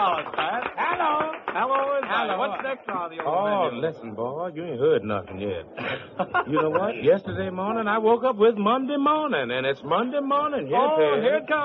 Hello, Pat. Hello. Hello, is Hello. What's next on the old Oh, menu? listen, boy, you ain't heard nothing yet. You know what? Yesterday morning, I woke up with Monday morning, and it's Monday morning. Yes, Oh, it here is. it comes.